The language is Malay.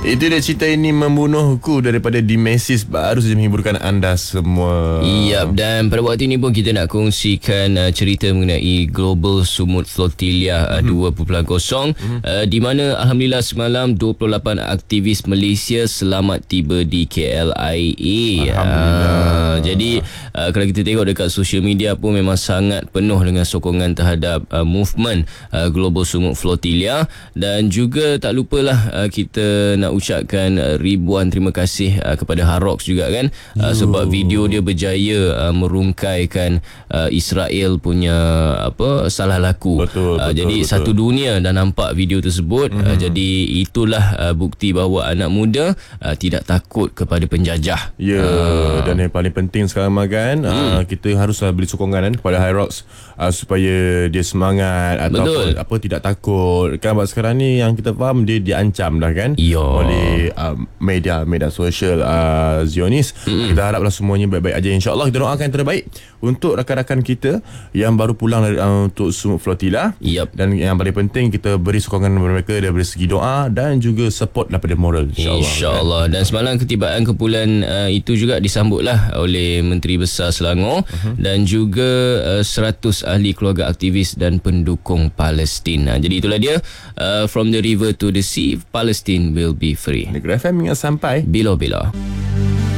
Itu dia cerita ini membunuhku daripada Dimesis, baru saja menghiburkan anda semua. Yap, dan pada waktu ini pun kita nak kongsikan cerita mengenai Global Sumut Flotilla 2.0 di mana alhamdulillah semalam 28 aktivis Malaysia selamat tiba di KLIA. Jadi kalau kita tengok dekat social media pun memang sangat penuh dengan sokongan terhadap movement Global Sumut Flotilla, dan juga tak lupalah kita nak ucapkan ribuan terima kasih kepada Harrox juga kan, sebab video dia berjaya merungkaikan Israel punya salah laku. Betul, jadi betul. satu dunia dah nampak video tersebut. Jadi itulah bukti bahawa anak muda tidak takut kepada penjajah. Dan yang paling penting sekarang Magan, kita haruslah beri sokongan kan kepada Hyrox supaya dia semangat atau apa tidak takut kan. Sebab sekarang ni yang kita faham dia diancam dah kan oleh media sosial Zionis. Kita haraplah semuanya baik-baik aja, insya-Allah. Kita doakan yang terbaik untuk rakan-rakan kita yang baru pulang dari untuk Sumut Flotilla. Dan yang paling penting kita beri sokongan kepada mereka dari segi doa dan juga support daripada moral, insya-Allah. Dan semalam ketibaan kumpulan itu juga disambutlah oleh Menteri Besar Selangor dan juga 100 ahli keluarga aktivis dan pendukung Palestin. Jadi itulah dia, from the river to the sea, Palestine will be free. Negeri FM ingat sampai bila-bila.